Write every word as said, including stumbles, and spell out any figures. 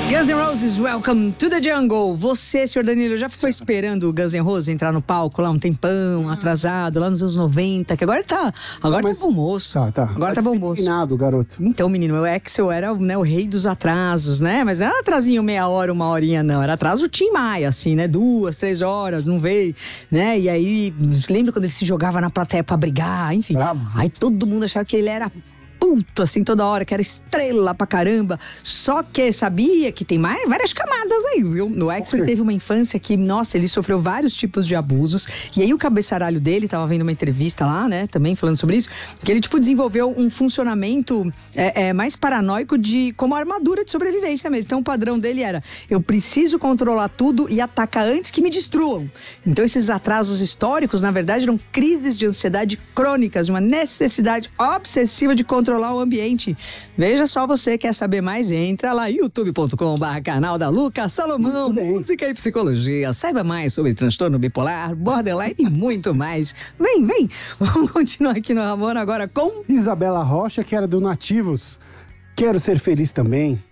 Guns N' Roses, welcome to the jungle. Você, senhor Danilo, já ficou esperando o Guns N' Roses entrar no palco lá um tempão, atrasado, lá nos anos noventa, que agora tá, agora tá, tá bom moço. Tá, tá. Agora tá, tá bom moço. Garoto. Então, menino, o Axl era, né, o rei dos atrasos, né? Mas não era atrasinho meia hora, uma horinha, não. Era atraso Tim Maia, assim, né? Duas, três horas, não veio, né? E aí, lembra quando ele se jogava na plateia pra brigar, enfim. Bravo. Aí todo mundo achava que ele era puto, assim, toda hora, que era estrela pra caramba. Só que sabia que tem mais, várias camadas aí, viu? O Axl okay. teve uma infância que, nossa, ele sofreu vários tipos de abusos. E aí o cabeçaralho dele, tava vendo uma entrevista lá, né, também falando sobre isso, que ele, tipo, desenvolveu um funcionamento é, é, mais paranoico de, como armadura de sobrevivência mesmo. Então o padrão dele era, eu preciso controlar tudo e atacar antes que me destruam. Então esses atrasos históricos, na verdade, eram crises de ansiedade crônicas, uma necessidade obsessiva de controlar controlar o ambiente. Veja só, você quer saber mais? Entra lá, youtube ponto com barra canal da Lucas Salomão, música e psicologia. Saiba mais sobre transtorno bipolar, borderline e muito mais. Vem, vem! Vamos continuar aqui no Ramona agora com Isabela Rocha, que era do Nativos. Quero ser feliz também.